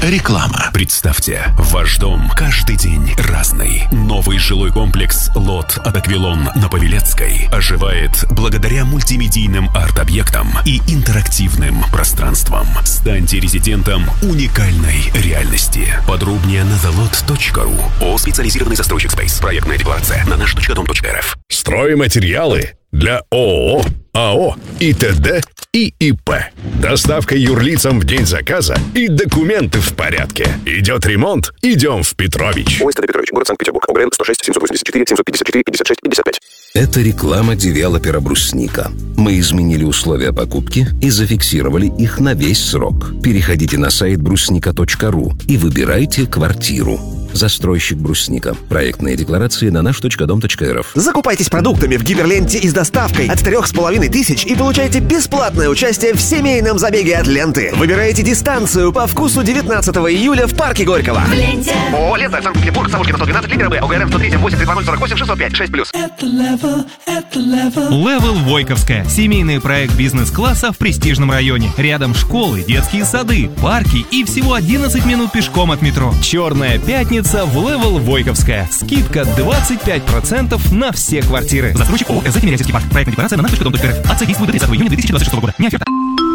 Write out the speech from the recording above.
Реклама. Представьте, ваш дом каждый день разный. Новый жилой комплекс «Лот» от «Аквилон» на Павелецкой оживает благодаря мультимедийным арт-объектам и интерактивным пространствам. Станьте резидентом уникальной реальности. Подробнее на thelot.ru. ООО «Специализированный застройщик Space». Проектная декларация на наш.дом.рф. Стройматериалы для ООО, АО и ТД и ИП. Доставка юрлицам в день заказа и документы в порядке. Идет ремонт? Идем в Петрович. ОСТ Петрович, город Санкт-Петербург. ОГРН 106 784 754 56 55. Это реклама девелопера «Брусника». Мы изменили условия покупки и зафиксировали их на весь срок. Переходите на сайт брусника.ру и выбирайте квартиру. Застройщик «Брусника». Проектные декларации на наш.дом.рф. Закупайтесь продуктами в Гиперленте и с доставкой от 3500 и получайте бесплатное участие в семейном забеге от ленты. Выбирайте дистанцию по вкусу 19 июля в парке Горького. В ленте. ООО «Лента», Санкт-Петербург, Савушкина, 112, литера Б, ОГРН 103 8 320 48 605 6+. Level Войковская. Семейный проект бизнес-класса в престижном районе. Рядом школы, детские сады, парки и всего 11 минут пешком от метро. Черная пятница в Level Войковская. Скидка 25% на все квартиры. Застройщик ООО «СЗ Тимирязевский парк». Проектная декларация на наш.дом.рф. Акция действует до 30 июня 2026 года. Не оферта.